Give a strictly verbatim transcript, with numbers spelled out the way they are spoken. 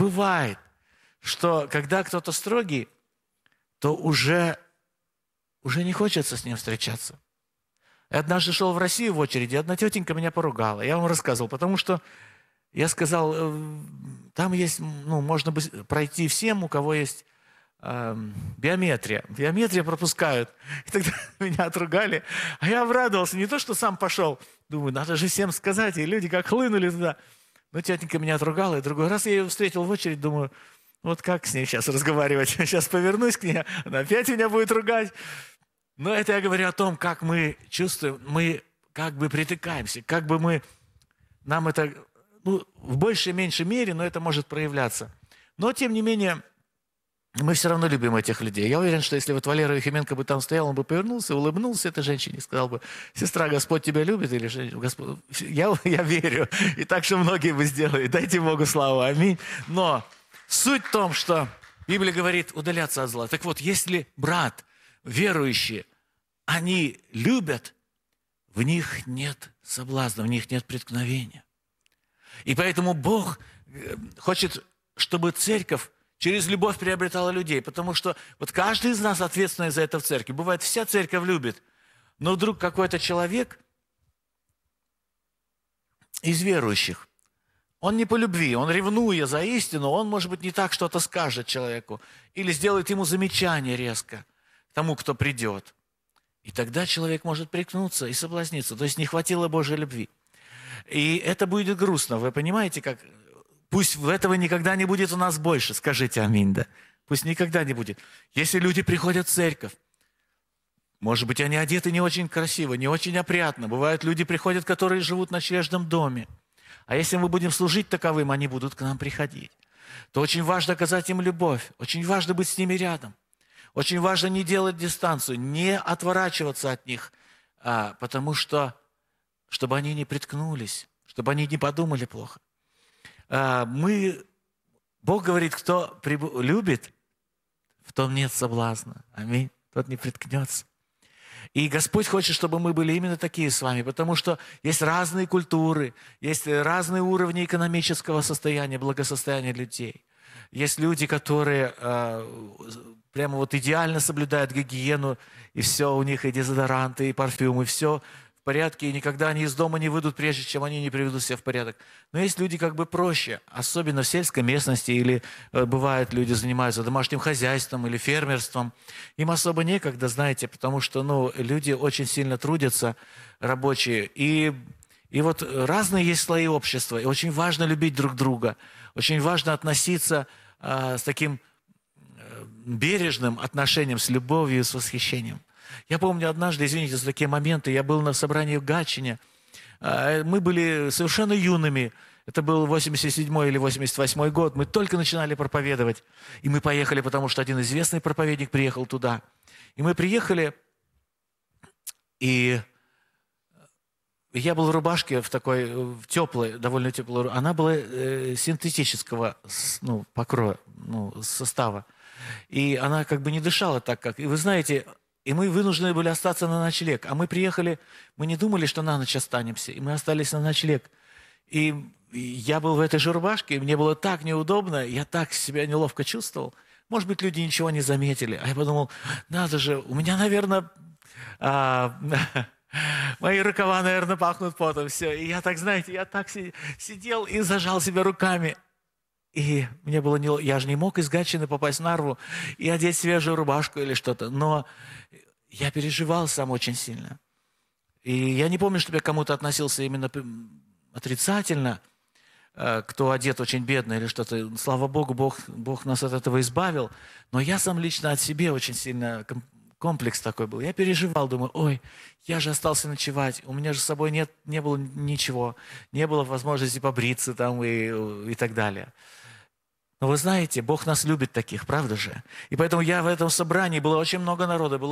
бывает, что когда кто-то строгий, то уже, уже не хочется с ним встречаться. Я однажды шел в Россию в очереди, одна тетенька меня поругала. Я вам рассказывал, потому что я сказал, там есть, ну, можно пройти всем, у кого есть э, биометрия. Биометрия пропускают. И тогда меня отругали. А я обрадовался. Не то, что сам пошел. Думаю, надо же всем сказать. И люди как хлынули туда. Но тетенька меня отругала. И другой раз я ее встретил в очередь, думаю, вот как с ней сейчас разговаривать? Сейчас повернусь к ней, она опять меня будет ругать. Но это я говорю о том, как мы чувствуем, мы как бы притыкаемся, как бы мы, нам это, ну, в большей и меньшей мере, но это может проявляться. Но, тем не менее, мы все равно любим этих людей. Я уверен, что если вот Валера Ефименко бы там стоял, он бы повернулся, улыбнулся этой женщине и сказал бы, сестра, Господь тебя любит, или Господь... Я, я верю, и так, что многие бы сделали. Дайте Богу славу, аминь. Но суть в том, что Библия говорит удаляться от зла. Так вот, если брат, верующие, они любят, в них нет соблазна, в них нет преткновения. И поэтому Бог хочет, чтобы церковь через любовь приобретала людей, потому что вот каждый из нас ответственный за это в церкви. Бывает, вся церковь любит, но вдруг какой-то человек из верующих, он не по любви, он ревнуя за истину, он, может быть, не так что-то скажет человеку или сделает ему замечание резко тому, кто придет. И тогда человек может прикнуться и соблазниться. То есть не хватило Божьей любви. И это будет грустно. Вы понимаете, как... Пусть этого никогда не будет у нас больше. Скажите аминь, да? Пусть никогда не будет. Если люди приходят в церковь, может быть, они одеты не очень красиво, не очень опрятно. Бывают люди приходят, которые живут в ночлежном доме. А если мы будем служить таковым, они будут к нам приходить. То очень важно оказать им любовь. Очень важно быть с ними рядом. Очень важно не делать дистанцию, не отворачиваться от них, а, потому что, чтобы они не приткнулись, чтобы они не подумали плохо. А, мы, Бог говорит, кто прибу, любит, в том нет соблазна. Аминь. Тот не приткнется. И Господь хочет, чтобы мы были именно такие с вами, потому что есть разные культуры, есть разные уровни экономического состояния, благосостояния людей. Есть люди, которые э, прямо вот идеально соблюдают гигиену, и все у них, и дезодоранты, и парфюмы, все в порядке, и никогда они из дома не выйдут, прежде чем они не приведут себя в порядок. Но есть люди как бы проще, особенно в сельской местности, или э, бывает, люди занимаются домашним хозяйством или фермерством. Им особо некогда, знаете, потому что ну, люди очень сильно трудятся, рабочие, и... И вот разные есть слои общества, и очень важно любить друг друга, очень важно относиться э, с таким э, бережным отношением, с любовью, с восхищением. Я помню однажды, извините за такие моменты, я был на собрании в Гатчине, э, мы были совершенно юными, это был восемьдесят седьмой или восемьдесят восьмой год, мы только начинали проповедовать, и мы поехали, потому что один известный проповедник приехал туда. И мы приехали, и... Я был в рубашке в такой в теплой, довольно теплой. Она была э, синтетического ну, покроя, ну, состава. И она как бы не дышала так, как... И вы знаете, и мы вынуждены были остаться на ночлег. А мы приехали, мы не думали, что на ночь останемся. И мы остались на ночлег. И я был в этой же рубашке, и мне было так неудобно, я так себя неловко чувствовал. Может быть, люди ничего не заметили. А я подумал, надо же, у меня, наверное... А, мои рукава, наверное, пахнут потом. Все. И я так, знаете, я так сидел и зажал себя руками. И мне было не... Я же не мог из Гатчины попасть в Нарву и одеть свежую рубашку или что-то. Но я переживал сам очень сильно. И я не помню, чтобы я кому-то относился именно отрицательно, кто одет очень бедно или что-то. Слава Богу, Бог, Бог нас от этого избавил. Но я сам лично от себя очень сильно... Комплекс такой был. Я переживал, думаю, ой, я же остался ночевать, у меня же с собой нет, не было ничего, не было возможности побриться там и, и так далее. Но вы знаете, Бог нас любит таких, правда же? И поэтому я в этом собрании, было очень много народа, было